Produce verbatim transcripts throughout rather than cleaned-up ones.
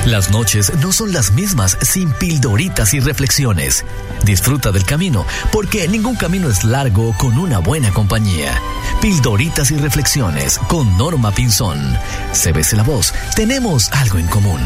Las noches no son las mismas sin pildoritas y reflexiones. Disfruta del camino, porque ningún camino es largo con una buena compañía. Pildoritas y reflexiones con Norma Pinzón. C B C La Voz, tenemos algo en común.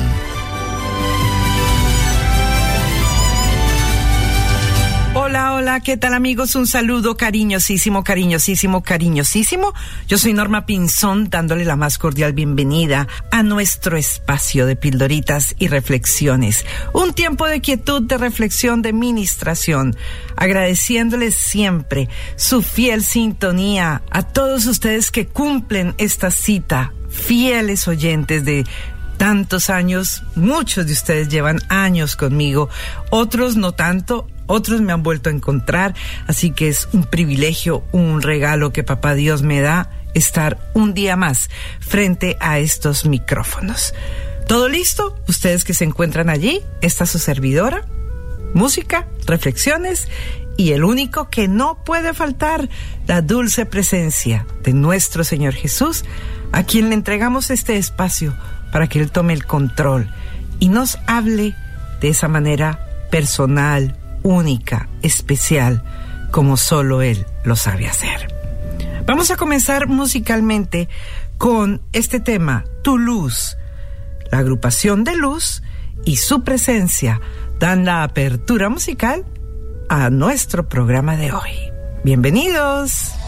Hola, hola, ¿qué tal amigos? Un saludo cariñosísimo, cariñosísimo, cariñosísimo. Yo soy Norma Pinzón, dándole la más cordial bienvenida a nuestro espacio de pildoritas y reflexiones. Un tiempo de quietud, de reflexión, de ministración. Agradeciéndoles siempre su fiel sintonía a todos ustedes que cumplen esta cita, fieles oyentes de tantos años. Muchos de ustedes llevan años conmigo, otros no tanto. Otros me han vuelto a encontrar, así que es un privilegio, un regalo que Papá Dios me da estar un día más frente a estos micrófonos. ¿Todo listo? Ustedes que se encuentran allí, está su servidora, música, reflexiones y el único que no puede faltar, la dulce presencia de nuestro Señor Jesús, a quien le entregamos este espacio para que Él tome el control y nos hable de esa manera personal, única, especial, como solo Él lo sabe hacer. Vamos a comenzar musicalmente con este tema, Tu Luz. La agrupación de Luz y su presencia dan la apertura musical a nuestro programa de hoy. Bienvenidos.